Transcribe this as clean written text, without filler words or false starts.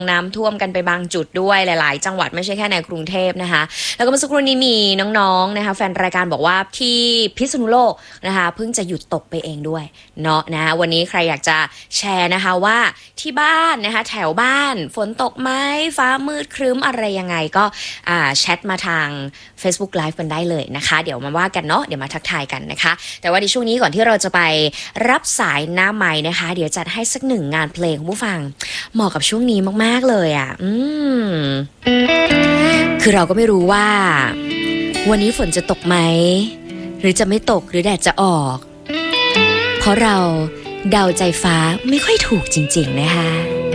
น้ำท่วมกันไปบางจุดด้วยหลายๆจังหวัดไม่ใช่แค่ในกรุงเทพนะคะแล้วก็เมื่อสักครู่นี้มีน้องๆนะคะแฟนรายการบอกว่าที่พิษณุโลกนะคะเพิ่งจะหยุดตกไปเองด้วยเนาะนะวันนี้ใครอยากจะแชร์นะคะว่าที่บ้านนะคะแถวบ้านฝนตกไหมฟ้ามืดครึ้มอะไรยังไงก็แชทมาทาง Facebook Live กันได้เลยนะคะเดี๋ยวมาว่ากันเนาะเดี๋ยวมาทักทายกันนะคะแต่ว่าในช่วงนี้ก่อนที่เราจะไปรับสายหน้าไมค์นะคะเดี๋ยวจัดให้สักหนึ่งงานเพลงคุณผู้ฟังเหมาะกับช่วงนี้มากๆเลยอ่ะคือเราก็ไม่รู้ว่าวันนี้ฝนจะตกไหมหรือจะไม่ตกหรือแดดจะออกเพราะเราเดาใจฟ้าไม่ค่อยถูกจริงๆนะคะ